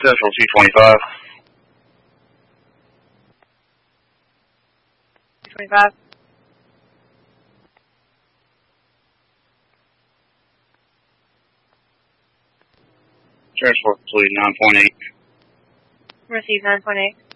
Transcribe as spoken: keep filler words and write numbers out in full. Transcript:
Central two twenty-five. two twenty-five. Transport, please, nine point eight. Receive nine point eight.